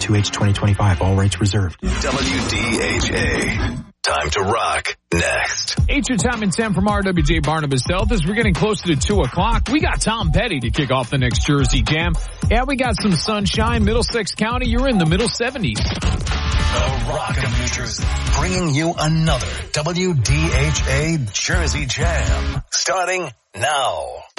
2H 2025. All rights reserved. WDHA. Time to rock. Next. 8 your time and 10 from RWJ Barnabas Health. As we're getting closer to 2 o'clock, we got Tom Petty to kick off the next Jersey Jam. Yeah, we got some sunshine. Middlesex County, you're in the middle 70s. The Rock of New Jersey, bringing you another WDHA Jersey Jam, starting now.